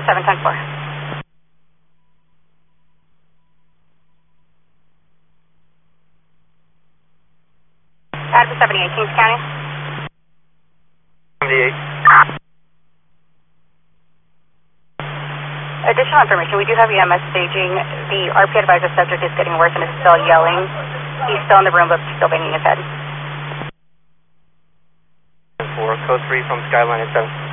710-4. Address 78, Kings County. 78. Additional information, we do have EMS staging. The RP advisor subject is getting worse and is still yelling. He's still in the room but still banging his head. 4, code 3 from Skyline at 7.